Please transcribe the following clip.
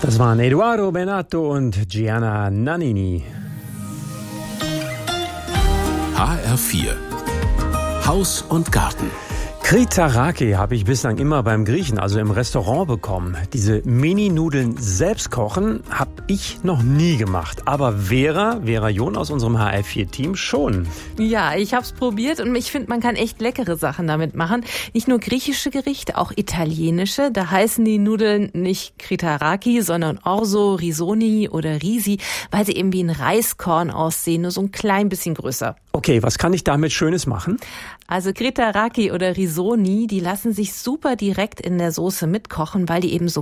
Das waren Eduardo Benato und Gianna Nannini. HR4 Haus und Garten. Kritaraki habe ich bislang immer beim Griechen, also im Restaurant, bekommen. Diese Mini-Nudeln selbst kochen habe ich noch nie gemacht. Aber Vera John aus unserem HR4-Team schon. Ja, ich habe es probiert und ich finde, man kann echt leckere Sachen damit machen. Nicht nur griechische Gerichte, auch italienische. Da heißen die Nudeln nicht Kritaraki, sondern Orzo, Risoni oder Risi, weil sie eben wie ein Reiskorn aussehen, nur so ein klein bisschen größer. Okay, was kann ich damit Schönes machen? Also Kritaraki oder Risoni, die lassen sich super direkt in der Soße mitkochen, weil die eben so